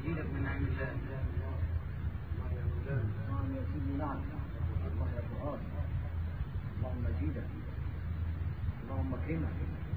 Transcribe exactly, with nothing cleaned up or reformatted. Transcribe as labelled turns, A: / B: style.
A: يزيدك من نعم الله.
B: نعم يا سيدي، نعم. الله يا فؤاد، اللهم زيدك، اللهم اكرمك.